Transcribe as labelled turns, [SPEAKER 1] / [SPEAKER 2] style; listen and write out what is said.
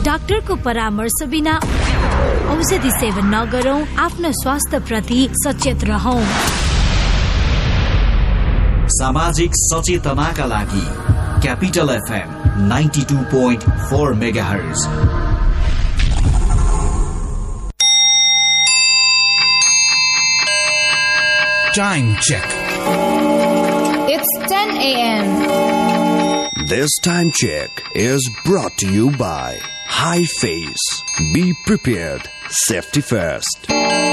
[SPEAKER 1] डाक्टरको परामर्श बिना औषधि सेवन नगरौं, आफ्नो स्वास्थ्य प्रति सचेत रहौं।
[SPEAKER 2] सामाजिक सचेतनाका लागि capital FM 92.4 megahertz.
[SPEAKER 3] Time check.
[SPEAKER 4] It's 10 a.m.
[SPEAKER 5] This time check is brought to you by High Face. Be prepared. Safety first.